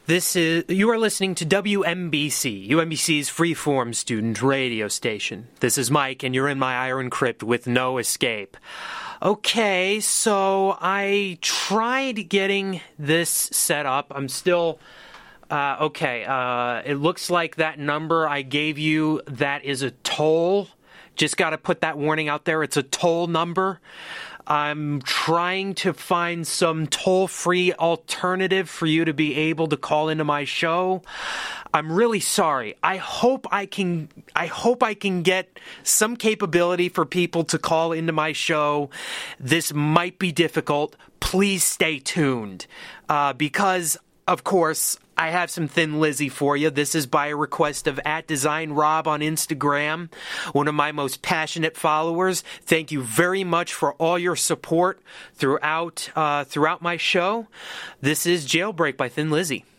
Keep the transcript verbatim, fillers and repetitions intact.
This is you are listening to W M B C, U M B C's freeform student radio station. This is Mike, and you're in my iron crypt with no escape. Okay, so I tried getting this set up. I'm still... Uh, okay, uh, it looks like that number I gave you, that is a toll. Just got to put that warning out there. It's a toll number. I'm trying to find some toll-free alternative for you to be able to call into my show. I'm really sorry. I hope I can I hope I can get some capability for people to call into my show. This might be difficult. Please stay tuned. Uh, because, of course, I have some Thin Lizzy for you. This is by a request of at Design Rob on Instagram, one of my most passionate followers. Thank you very much for all your support throughout uh, throughout my show. This is Jailbreak by Thin Lizzy.